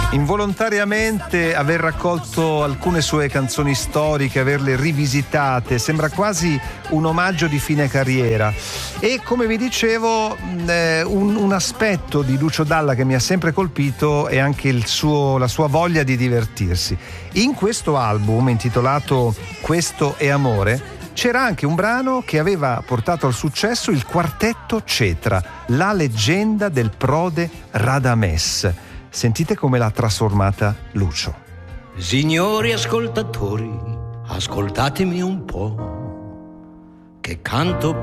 Involontariamente aver raccolto alcune sue canzoni storiche, averle rivisitate, sembra quasi un omaggio di fine carriera. E come vi dicevo, un aspetto di Lucio Dalla che mi ha sempre colpito è anche la sua voglia di divertirsi. In questo album intitolato Questo è amore c'era anche un brano che aveva portato al successo il quartetto Cetra, la leggenda del prode Radames. Sentite come l'ha trasformata Lucio. Signori ascoltatori, ascoltatemi un po', che canto